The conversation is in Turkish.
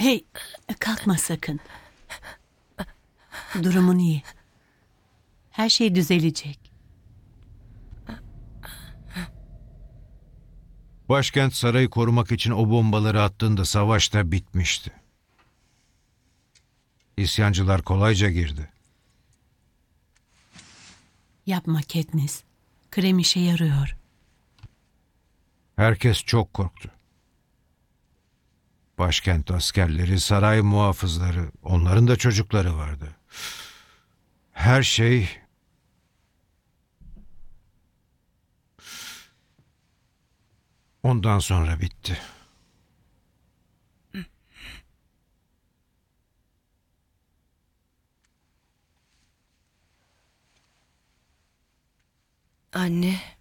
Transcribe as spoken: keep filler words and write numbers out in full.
Hey, kalkma sakın. Durumun iyi. Her şey düzelecek. Başkent sarayı korumak için o bombaları attığında savaş da bitmişti. İsyancılar kolayca girdi. Yapma Katniss. Krem işe yarıyor. Herkes çok korktu. Başkent askerleri, saray muhafızları, onların da çocukları vardı. Her şey... ondan sonra bitti. Anne.